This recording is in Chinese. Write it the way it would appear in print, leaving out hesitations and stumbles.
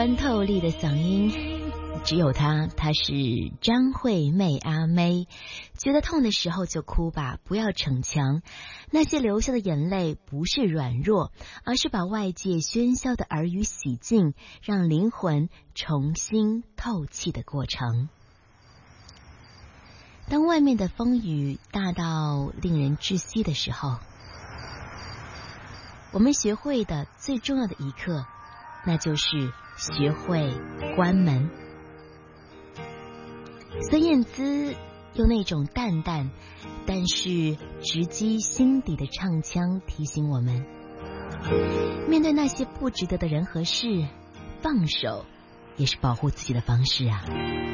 穿透力的嗓音，只有她是张惠妹阿妹。觉得痛的时候就哭吧，不要逞强。那些流下的眼泪不是软弱，而是把外界喧嚣的耳语洗净，让灵魂重新透气的过程。当外面的风雨大到令人窒息的时候，我们学会的最重要的一课，那就是学会关门。孙燕姿用那种淡淡但是直击心底的唱腔提醒我们，面对那些不值得的人和事，放手也是保护自己的方式啊。